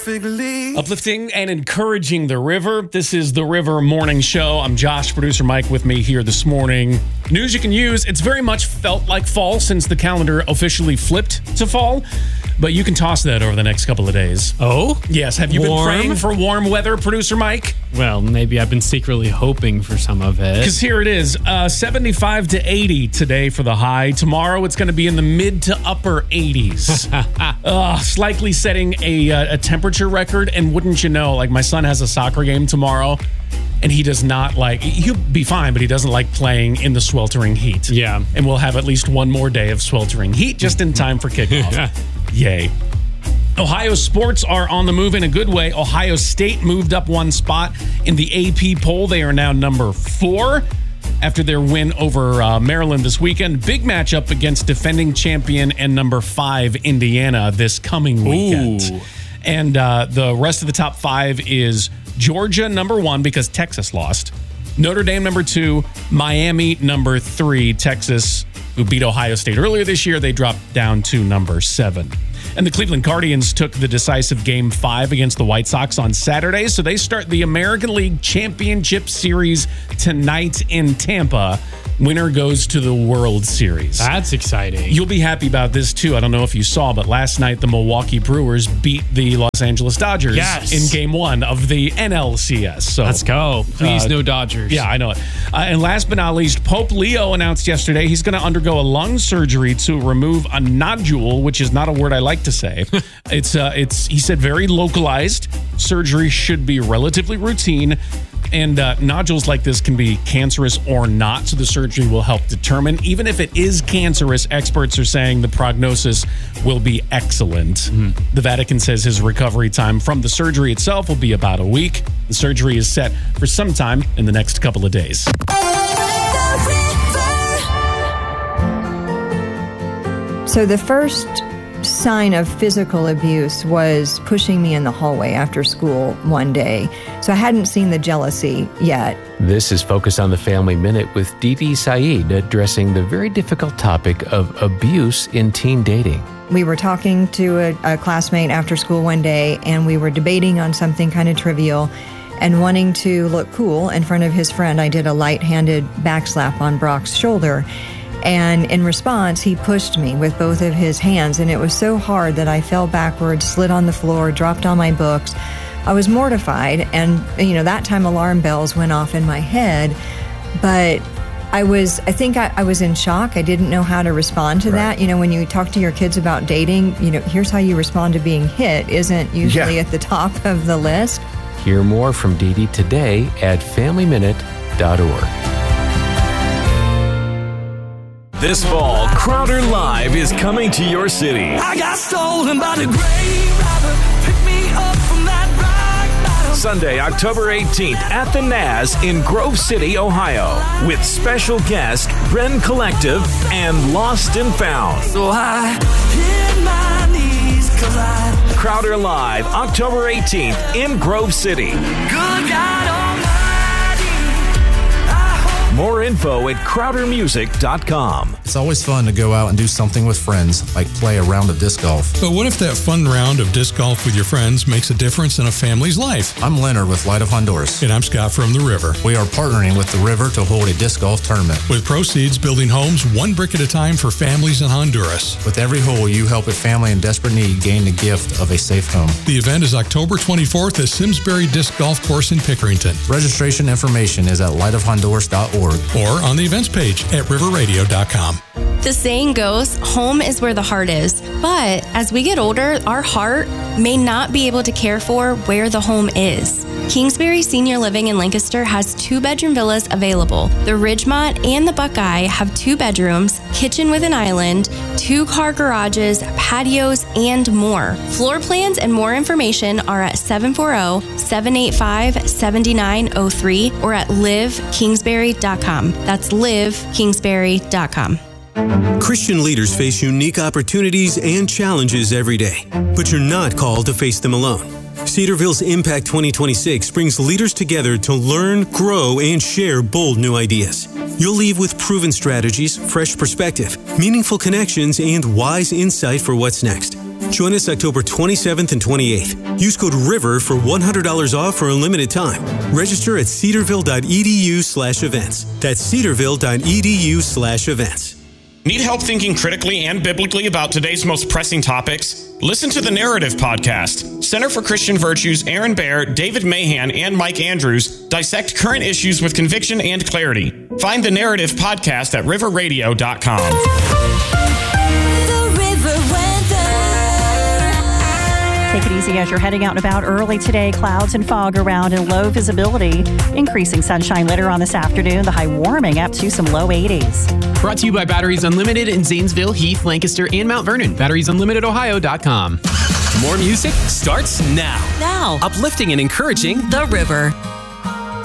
Uplifting and encouraging the river. This is the River Morning Show. I'm Josh, producer Mike with me here this morning. News you can use. It's very much felt like fall since the calendar officially flipped to fall, but you can toss that over the next couple of days. Oh? Yes. Have you been praying for warm weather, producer Mike? Well, maybe I've been secretly hoping for some of it. Because here it is, 75 to 80 today for the high. Tomorrow it's going to be in the mid to upper 80s. Slightly setting a temperature record. And wouldn't you know, like my son has a soccer game tomorrow. And he does not he'll be fine, but he doesn't like playing in the sweltering heat. Yeah. And we'll have at least one more day of sweltering heat just in time for kickoff. Yay. Ohio sports are on the move in a good way. Ohio State moved up one spot in the AP poll. They are now number 4 after their win over Maryland this weekend. Big matchup against defending champion and number 5 Indiana this coming weekend. Ooh. And the rest of the top 5 is Georgia number 1 because Texas lost. Notre Dame number 2, Miami number 3. Texas, who beat Ohio State earlier this year, they dropped down to number 7. And the Cleveland Guardians took the decisive Game 5 against the White Sox on Saturday, so they start the American League Championship Series tonight in Tampa. Winner goes to the World Series. That's exciting. You'll be happy about this, too. I don't know if you saw, but last night the Milwaukee Brewers beat the Los Angeles Dodgers in Game 1 of the NLCS. So let's go. Please, no Dodgers. Yeah, I know it. And last but not least, Pope Leo announced yesterday he's going to undergo a lung surgery to remove a nodule, which is not a word I like to say. It's he said very localized. Surgery should be relatively routine. And nodules like this can be cancerous or not, so the surgery will help determine. Even if it is cancerous, experts are saying the prognosis will be excellent. The Vatican says his recovery time from the surgery itself will be about a week. The surgery is set for sometime in the next couple of days. So the first sign of physical abuse was pushing me in the hallway after school one day. So I hadn't seen the jealousy yet. This is Focus on the Family Minute with Didi Saeed addressing the very difficult topic of abuse in teen dating. We were talking to a classmate after school one day, and we were debating on something kind of trivial. And wanting to look cool in front of his friend, I did a light-handed backslap on Brock's shoulder. And in response, he pushed me with both of his hands, and it was so hard that I fell backwards, slid on the floor, dropped all my books. I was mortified, and, that time alarm bells went off in my head, but I think I was in shock. I didn't know how to respond to that. When you talk to your kids about dating, here's how you respond to being hit isn't usually at the top of the list. Hear more from Didi today at FamilyMinute.org. This fall, Crowder Live is coming to your city. I got stolen by the grave robber. Pick me up from that rock bottom. Sunday, October 18th at the Naz in Grove City, Ohio, with special guest Ren Collective and Lost and Found. So I hit my knees 'cause I... Crowder Live, October 18th in Grove City. Good God Almighty. More info at CrowderMusic.com. It's always fun to go out and do something with friends, like play a round of disc golf. But what if that fun round of disc golf with your friends makes a difference in a family's life? I'm Leonard with Light of Honduras. And I'm Scott from the River. We are partnering with the River to hold a disc golf tournament. With proceeds building homes one brick at a time for families in Honduras. With every hole, you help a family in desperate need gain the gift of a safe home. The event is October 24th at Simsbury Disc Golf Course in Pickerington. Registration information is at lighthonduras.org. Or on the events page at riverradio.com. The saying goes, home is where the heart is. But as we get older, our heart may not be able to care for where the home is. Kingsbury Senior Living in Lancaster has 2-bedroom villas available. The Ridgemont and the Buckeye have 2 bedrooms, kitchen with an island, 2-car garages, patios, and more. Floor plans and more information are at 740-785-7903 or at livekingsbury.com. That's livekingsbury.com. Christian leaders face unique opportunities and challenges every day, but you're not called to face them alone. Cedarville's Impact 2026 brings leaders together to learn, grow, and share bold new ideas. You'll leave with proven strategies, fresh perspective, meaningful connections, and wise insight for what's next. Join us October 27th and 28th. Use code RIVER for $100 off for a limited time. Register at cedarville.edu/events. That's cedarville.edu/events. Need help thinking critically and biblically about today's most pressing topics? Listen to the Narrative Podcast. Center for Christian Virtues, Aaron Baer, David Mahan, and Mike Andrews dissect current issues with conviction and clarity. Find the Narrative Podcast at riverradio.com. Take it easy as you're heading out and about early today. Clouds and fog around and low visibility. Increasing sunshine later on this afternoon. The high warming up to some low 80s. Brought to you by Batteries Unlimited in Zanesville, Heath, Lancaster, and Mount Vernon. BatteriesUnlimitedOhio.com. More music starts now. Uplifting and encouraging The River.